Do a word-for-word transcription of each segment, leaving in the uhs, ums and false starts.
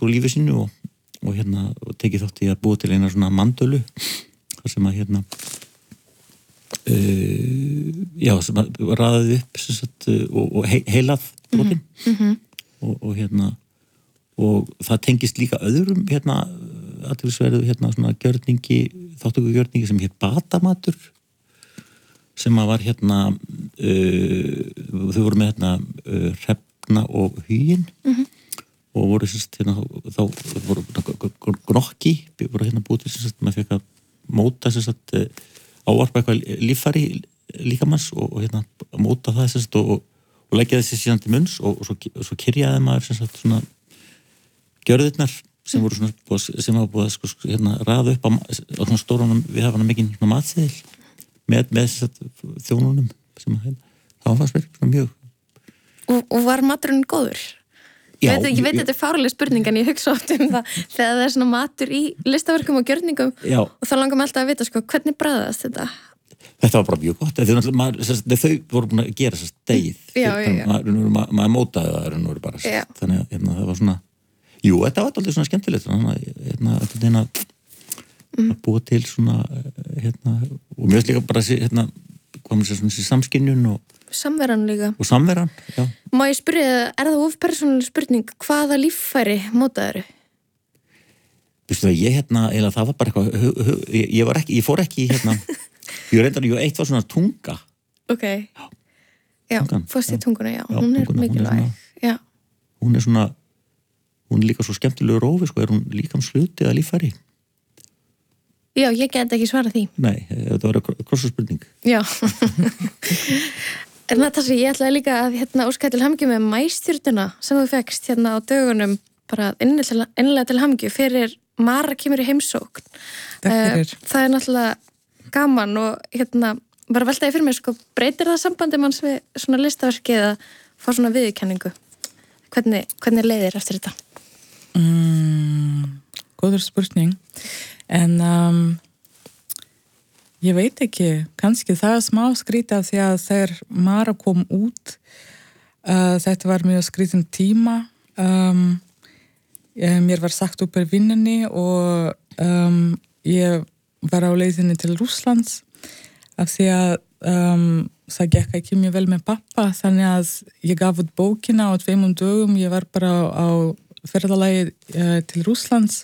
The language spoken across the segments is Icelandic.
sagt úr lífi sínu og, og hérna og tekið þátt í að búa til eina svona mandölu þar sem að hérna uh, já, sem að raðaði upp sem sagt, og, og he, heilað brotin mm-hmm. og, og hérna og það tengist líka öðrum hérna athyglisverðu hérna svona gjörningi, þáttökugjörningi sem hér batamatur sem að var hérna uh, þau voru með hérna uh, Hrefna og Huginn mm-hmm. og voru sérst hérna þá voru grokki voru hérna búið til sérst maður fekk að móta sérst ávarpa eitthvað líffæri líkamanns og, og hérna móta það sérst og, og leggja þessi síðan til munns og, og svo, svo kyrjaði maður sérst svona gjörðirnar sem voru svona sem hafa búið að sko, hérna raða upp á, á svona stórunum við hafa hana mikinn matseðil með, með þjónunum sem að það var svona mjög og, og var maturinn góður? Já, ég veit, ég veit þetta er fárlega spurning en ég hugsa oft um það þegar það er svona matur í listaverkum og gjörningum já. Og þá langar maður alltaf að vita sko hvernig bragðast þetta þetta var bara mjög gott þegar maður, sérst, þau voru búin að gera sérst degið já, já, já. maður, maður, maður mótaði það er bara sérst, þannig að hérna, það var svona jú, þetta var alltaf svona skemmtilegt hérna, hérna að búa til svona hérna, og mjög líka bara hérna, hvað maður sér svona samskynjun og samveran líka og samveran, já má ég spyrja, er það of persónuleg spurning hvaða líffæri mótaður? Vistu það, ég hérna eða það var bara eitthvað hu, hu, ég, ég var ekki, ég fór ekki hérna ég reyndar, ég eitt var svona tunga ok, já, fórst í tunguna já, já hún er tunguna, mikilvæg hún er svona, já. Hún er svona hún er líka svo skemmtilegur rófi sko, er hún líkamsluti eða líffæri? Já, ég get ekki svarað því. Nei, þetta var krossaspurning. Já. En það þessi, ég ætlaði líka að hérna óska til hamingju með maístjörnuna sem þú fekkst hérna á dögunum bara innlega til hamingju fyrir Mara kemur í heimsókn. Takk fyrir. Það er náttúrulega gaman og hérna bara veltaði fyrir mig sko, breytir það sambandi manns við svona listaverki eða fá svona viðurkenningu? Hvernig, hvernig leiðir eftir þetta? Mm, góður spurning. En um, ég veit ekki, kannski það er smá skrítið af því að þegar Mara kom út, uh, þetta var mjög skrítinn tíma. Um, ég, mér var sagt upp í vinnunni og um, ég var á leiðinni til Rússlands af því að um, það gekk ekki mjög vel með pappa, þannig að ég gaf út bókina á tveimum dögum, ég var bara á ferðalagi uh, til Rússlands.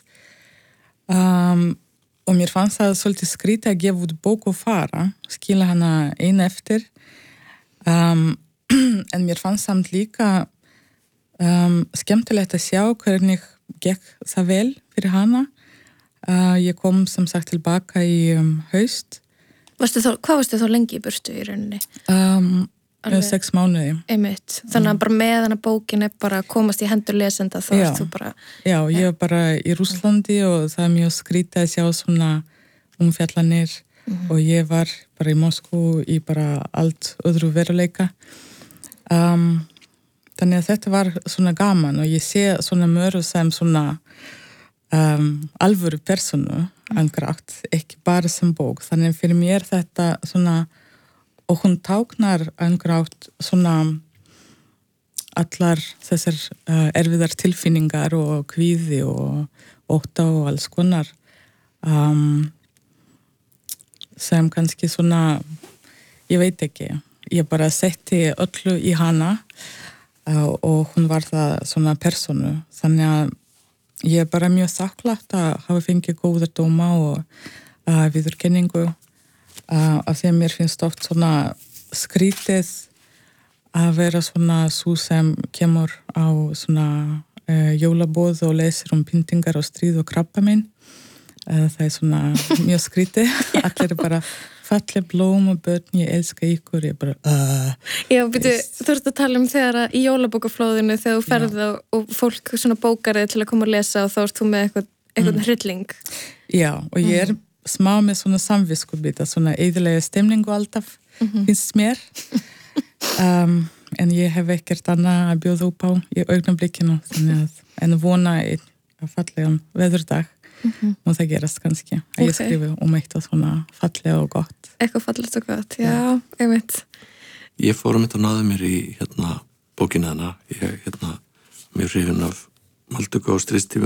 Um, og mér fannst það svolítið skrítið að gefa út bók og fara, skila hana einu eftir. Um, en mér fannst samt líka um, skemmtilegt að sjá hvernig gekk það vel fyrir hana. Uh, ég kom sem sagt tilbaka í um, haust. Varstu þá, hvað varstu þá lengi í burtu í rauninni? Um, sex mánuði. Einmitt. Þannig að bara með hana bókin er bara að komast í hendur lesenda þá erst þú bara... Já, ég er bara í Rússlandi og það er mjög skrítið að sjá svona umfjallanir mm-hmm. og ég var bara í Moskvu í bara allt öðru veruleika. Um, þannig að þetta var svona gaman og ég sé svona mörg sem svona um, alvöru personu angrátt, ekki bara sem bók. Þannig fyrir mér þetta svona og hún táknar angrátt svona allar þessar uh, erfiðar tilfinningar og kvíði og ótta og alls konar um, sem kannski svona ég veit ekki, ég bara setti öllu í hana uh, og hún var það svona personu, þannig að ég er bara mjög þakklátt að hafa fengið góða dóma og uh, viðurkenningu Uh, af því að mér finnst oft svona skrítið að vera svona sú sem kemur á svona uh, jólaboð og lesir um pyntingar og stríð og krabbamein. Uh, það er svona mjög skrítið. Allir er bara falleg blóm og börn, ég elska ykkur, ég bara... Uh, Já, byrju, þú ert að tala um þegar að í jólabókaflóðinu þegar þú ferð og, og fólk svona bókar þig til að koma að lesa og þá ert þú með eitthvað, eitthvað mm. hrylling. Já, og ég er... Mm. smá með svona samviskubita, svona eðilega stemningu alltaf, mm-hmm. finnst mér. Um, en ég hef ekkert annað að bjóða upp á í augnablikinu, þannig að en vona einn að fallega veðurdag mm-hmm. og það gerast kannski að okay. ég skrifi um eitthvað svona fallega og gott. Eitthvað fallegt og gott, já, ja. Einmitt. Ég fór um þetta og náði mér í hérna bókina hana, ég hérna mjög hrifin af Maldöku á stríðstímum